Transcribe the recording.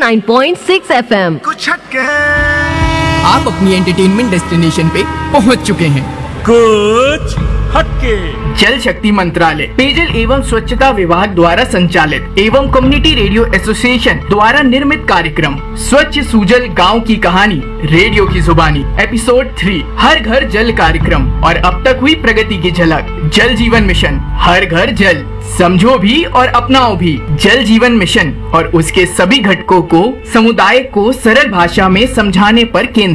89.6 FM। कुछ हटके आप अपनी एंटरटेनमेंट डेस्टिनेशन पे पहुंच चुके हैं। कुछ हटके जल शक्ति मंत्रालय पेयजल एवं स्वच्छता विभाग द्वारा संचालित एवं कम्युनिटी रेडियो एसोसिएशन द्वारा निर्मित कार्यक्रम स्वच्छ सुजल गांव की कहानी रेडियो की जुबानी एपिसोड 3 हर घर जल कार्यक्रम और अब तक हुई प्रगति की झलक। जल जीवन मिशन, हर घर जल, समझो भी और अपनाओ भी। जल जीवन मिशन और उसके सभी घटकों को समुदाय को सरल भाषा में समझाने पर केंद्रित